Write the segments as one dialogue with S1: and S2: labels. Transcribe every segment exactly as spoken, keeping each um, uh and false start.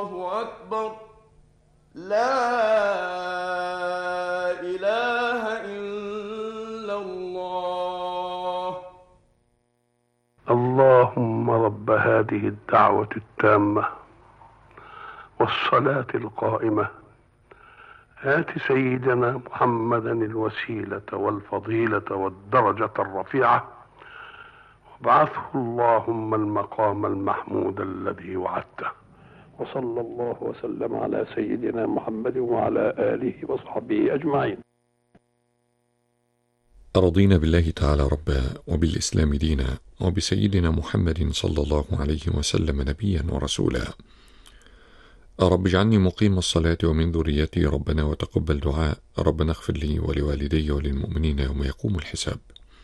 S1: الله أكبر. لا إله إلا الله.
S2: اللهم رب هذه الدعوة التامة والصلاة القائمة، آت سيدنا محمدا الوسيلة والفضيلة والدرجة الرفيعة، وابعثه اللهم المقام المحمود الذي وعدته. وصلى الله وسلم على سيدنا محمد وعلى آله وصحبه أجمعين.
S3: رضينا بالله تعالى ربا، وبالإسلام دينا، وبسيدنا محمد صلى الله عليه وسلم نبيا ورسولا. رب اجعلني مقيم الصلاة ومن ذريتي ربنا وتقبل دعاء. ربنا اغفر لي ولوالدي وللمؤمنين يوم يقوم الحساب.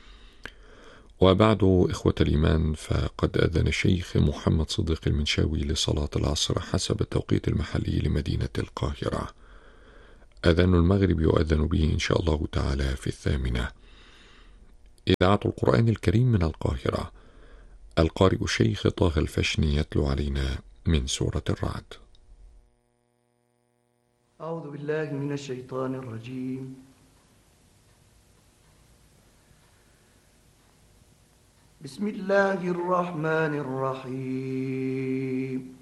S3: وبعد، إخوة الإيمان، فقد أذن الشيخ محمد صديق المنشاوي لصلاة العصر حسب التوقيت المحلي لمدينة القاهرة. أذان المغرب يؤذن به إن شاء الله تعالى في الثامنة. إذاعة القرآن الكريم من القاهرة. القارئ الشيخ طه الفشني يتلو علينا من سورة الرعد.
S4: أعوذ بالله من الشيطان الرجيم. بسم الله الرحمن الرحيم.